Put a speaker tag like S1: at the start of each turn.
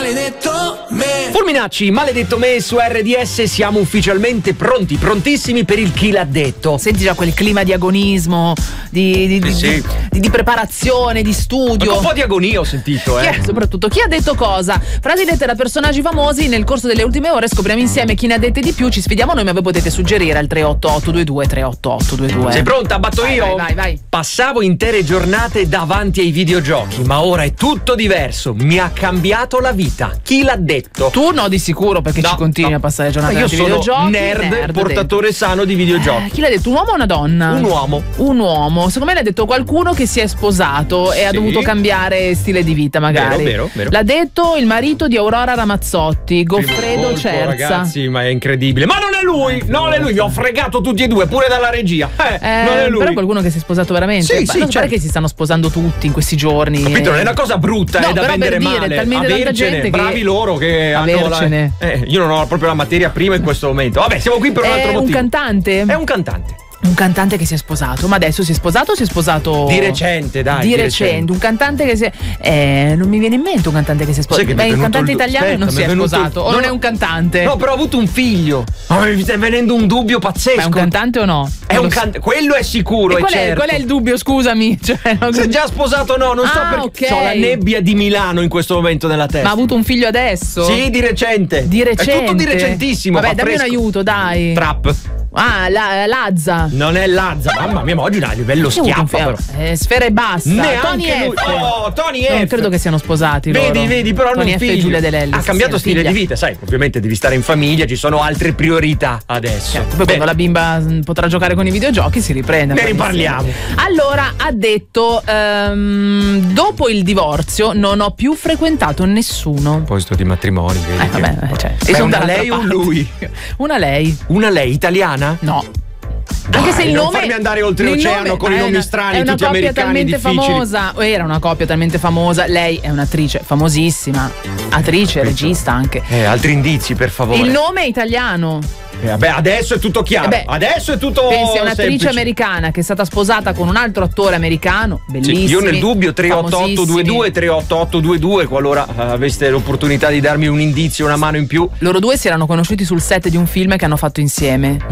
S1: maledetto me.
S2: Fulminacci, maledetto me su RDS, siamo ufficialmente pronti, prontissimi per il Chi l'ha detto.
S3: Senti già quel clima di agonismo, di preparazione, di studio.
S2: Un po' di agonia ho sentito,
S3: Soprattutto, chi ha detto cosa? Frasi dette da personaggi famosi. Nel corso delle ultime ore scopriamo insieme chi ne ha dette di più. Ci sfidiamo noi, ma voi potete suggerire al 38822 38822.
S2: Sei pronta? Batto io?
S3: Vai.
S2: Passavo intere giornate davanti ai videogiochi, ma ora è tutto diverso. Mi ha cambiato la vita. Chi l'ha detto?
S3: Tu no, di sicuro, perché ci continui a passare giornate davanti ai videogiochi.
S2: Io sono nerd portatore sano di videogiochi.
S3: Chi l'ha detto? Un uomo o una donna?
S2: Un uomo.
S3: Secondo me l'ha detto qualcuno che si è sposato e ha dovuto cambiare stile di vita, magari.
S2: Vero.
S3: L'ha detto il marito di Aurora Ramazzotti, Goffredo Cerza.
S2: Ragazzi, ma è incredibile. Ma non è lui! Non è lui, vi ho fregato tutti e due, pure dalla regia. Non è lui.
S3: Però qualcuno che si è sposato veramente.
S2: Sì,
S3: non pare che si stanno sposando tutti in questi giorni.
S2: Capito? Non è una cosa brutta, è da vendere male.
S3: Talmente tanta gente
S2: bravi loro che hanno io non ho proprio la materia prima in questo momento. Vabbè, siamo qui per un altro motivo.
S3: È un cantante?
S2: È un cantante.
S3: Un cantante che si è sposato, ma adesso si è sposato o si è sposato?
S2: Di recente, dai.
S3: Di recente. Un cantante che si è. Non mi viene in mente un cantante che si è sposato. Ma il cantante italiano non si è sposato. O non è un cantante?
S2: No, però ha avuto un figlio. Ma mi sta venendo un dubbio pazzesco.
S3: Ma è un cantante o no?
S2: È un cantante. Quello è sicuro.
S3: Qual è il dubbio? Scusami.
S2: Si è già sposato, no? Non so perché.
S3: Okay.
S2: Ho la nebbia di Milano in questo momento nella testa.
S3: Ma ha avuto un figlio adesso?
S2: Sì, di recente. È tutto di recentissimo.
S3: Vabbè, dammi un aiuto, dai.
S2: Trap.
S3: Lazza.
S2: Non è Lazza, mamma mia, ma oggi a livello schiaffo però.
S3: Sfera e bassa. Tony F.
S2: Tony F.
S3: Non credo che siano sposati.
S2: Vedi, però
S3: Tony
S2: non
S3: F e Giulia De Lellis.
S2: Ha cambiato stile di vita, sai, ovviamente devi stare in famiglia, ci sono altre priorità adesso.
S3: Poi quando la bimba potrà giocare con i videogiochi si riprende.
S2: Ne riparliamo.
S3: Allora, ha detto dopo il divorzio non ho più frequentato nessuno.
S2: A proposito di matrimoni, vedi.
S3: È
S2: una lei o un lui?
S3: Una lei.
S2: Una lei italiana?
S3: No.
S2: Dai,
S3: anche se il
S2: non
S3: nome.
S2: farmi andare oltreoceano con i nomi strani, tutti americani difficili.
S3: Famosa. Era una coppia talmente famosa. Lei è un'attrice famosissima, attrice, regista anche.
S2: Altri indizi, per favore.
S3: Il nome è italiano.
S2: Vabbè, adesso è tutto chiaro. Adesso è tutto
S3: pensi a un'attrice
S2: semplice.
S3: Americana che è stata sposata con un altro attore americano, bellissimo.
S2: Io nel dubbio 38822 qualora aveste l'opportunità di darmi un indizio, una mano in più.
S3: Loro due si erano conosciuti sul set di un film che hanno fatto insieme.